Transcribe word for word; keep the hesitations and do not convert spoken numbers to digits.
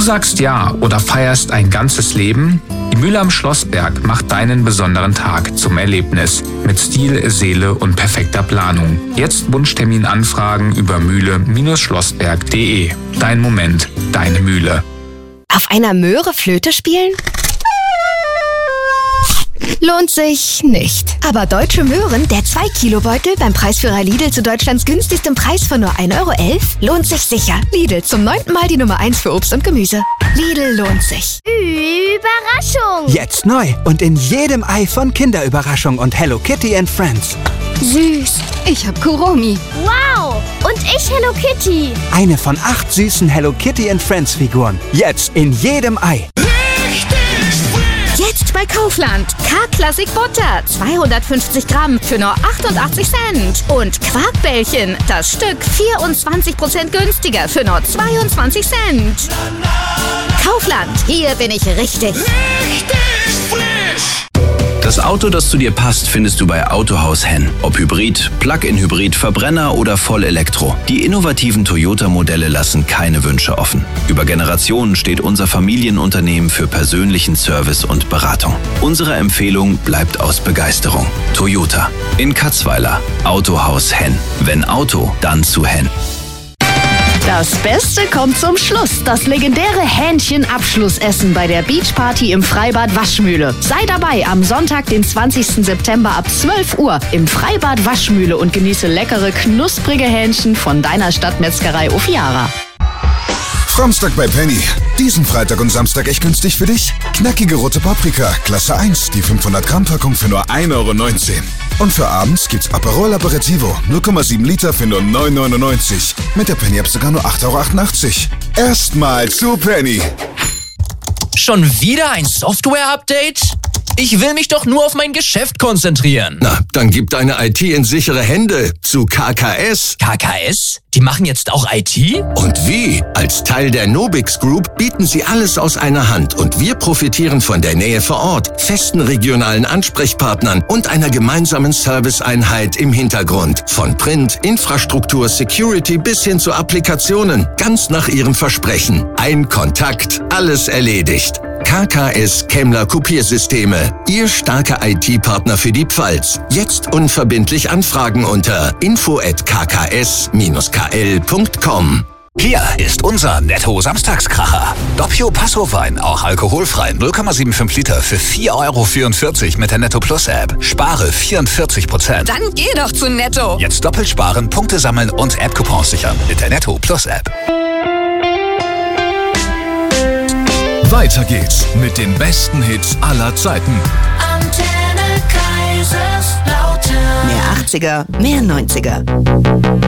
sagst ja oder feierst ein ganzes Leben? Die Mühle am Schlossberg macht deinen besonderen Tag zum Erlebnis. Mit Stil, Seele und perfekter Planung. Jetzt Wunschtermin anfragen über mühle Bindestrich schlossberg punkt de. Dein Moment, deine Mühle. Auf einer Möhre Flöte spielen? Lohnt sich nicht. Aber Deutsche Möhren, der zwei Kilo Beutel beim Preisführer Lidl zu Deutschlands günstigstem Preis von nur ein Euro elf, lohnt sich sicher. Lidl, zum neunten Mal die Nummer eins für Obst und Gemüse. Lidl lohnt sich. Überraschung! Jetzt neu und in jedem Ei von Kinderüberraschung und Hello Kitty and Friends. Süß. Ich hab Kuromi. Wow! Und ich Hello Kitty. Eine von acht süßen Hello Kitty and Friends Figuren. Jetzt in jedem Ei. Jetzt bei Kaufland. K-Classic Butter. zweihundertfünfzig Gramm für nur achtundachtzig Cent. Und Quarkbällchen. Das Stück vierundzwanzig Prozent günstiger für nur zweiundzwanzig Cent. Kaufland. Hier bin ich richtig. Richtig frisch! Das Auto, das zu dir passt, findest du bei Autohaus Henn. Ob Hybrid, Plug-in-Hybrid, Verbrenner oder Vollelektro. Die innovativen Toyota-Modelle lassen keine Wünsche offen. Über Generationen steht unser Familienunternehmen für persönlichen Service und Beratung. Unsere Empfehlung bleibt aus Begeisterung. Toyota. In Katzweiler. Autohaus Henn. Wenn Auto, dann zu Henn. Das Beste kommt zum Schluss. Das legendäre Hähnchen-Abschlussessen bei der Beachparty im Freibad Waschmühle. Sei dabei am Sonntag, den zwanzigsten September ab zwölf Uhr im Freibad Waschmühle und genieße leckere, knusprige Hähnchen von deiner Stadtmetzgerei Ofiara. Framstag bei Penny. Diesen Freitag und Samstag echt günstig für dich? Knackige rote Paprika, Klasse eins, die fünfhundert Gramm Packung für nur ein Euro neunzehn. Und für abends gibt's Aperol Aperitivo, null Komma sieben Liter für nur neun Euro neunundneunzig. Mit der Penny-App sogar nur acht Euro achtundachtzig. Erstmal zu Penny. Schon wieder ein Software-Update? Ich will mich doch nur auf mein Geschäft konzentrieren. Na, dann gib deine I T in sichere Hände zu K K S. K K S? Die machen jetzt auch I T? Und wie? Als Teil der Nobix Group bieten sie alles aus einer Hand und wir profitieren von der Nähe vor Ort, festen regionalen Ansprechpartnern und einer gemeinsamen Serviceeinheit im Hintergrund. Von Print, Infrastruktur, Security bis hin zu Applikationen. Ganz nach ihrem Versprechen. Ein Kontakt, alles erledigt. K K S Kemmler Kopiersysteme. Ihr starker I T-Partner für die Pfalz. Jetzt unverbindlich anfragen unter info at k k s dash k l punkt com. Hier ist unser Netto-Samstagskracher. Doppio Passo-Wein, auch alkoholfrei, null Komma fünfundsiebzig Liter für vier Euro vierundvierzig mit der Netto Plus App. Spare vierundvierzig Prozent. Dann geh doch zu Netto. Jetzt doppelt sparen, Punkte sammeln und App-Coupons sichern mit der Netto Plus App. Weiter geht's mit den besten Hits aller Zeiten. Antenne Kaiserslautern. Mehr achtziger, mehr neunziger.